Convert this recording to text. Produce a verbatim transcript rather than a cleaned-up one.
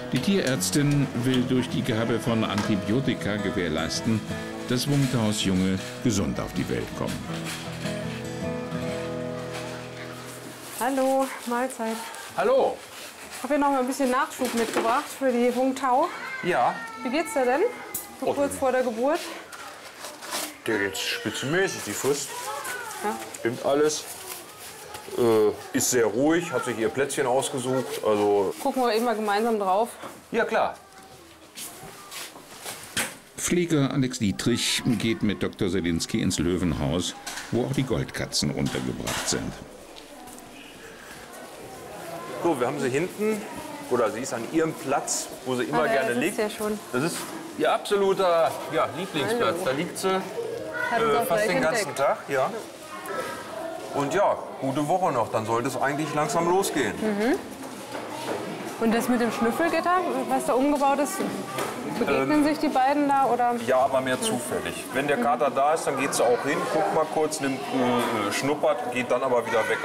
Die Tierärztin will durch die Gabe von Antibiotika gewährleisten, dass Wungtausjunge gesund auf die Welt kommen. Hallo, Mahlzeit. Hallo. Ich habe hier noch mal ein bisschen Nachschub mitgebracht für die Wungtau. Ja. Wie geht's dir denn? So Oh. kurz vor der Geburt? Der geht spitzenmäßig, die frisst. Ja. Stimmt alles. Äh, ist sehr ruhig, hat sich ihr Plätzchen ausgesucht. Also Gucken wir eben mal gemeinsam drauf. ja klar. Pfleger Alex Dietrich geht mit Doktor Selinski ins Löwenhaus, wo auch die Goldkatzen untergebracht sind. So, wir haben sie hinten, oder sie ist an ihrem Platz, wo sie immer Ah, da gerne sitzt liegt. sie ja schon. Das ist ihr absoluter ja, Lieblingsplatz. Hallo. Da liegt sie Hat uns äh, auch fast gleich den ganzen entdeckt. Tag. Ja. Und ja, gute Woche noch, dann sollte es eigentlich langsam losgehen. Und das mit dem Schnüffelgitter, was da umgebaut ist, begegnen sich die beiden da oder? Ja, aber mehr zufällig. Wenn der Kater da ist, dann geht sie auch hin, guckt mal kurz, nimmt, äh, schnuppert, geht dann aber wieder weg.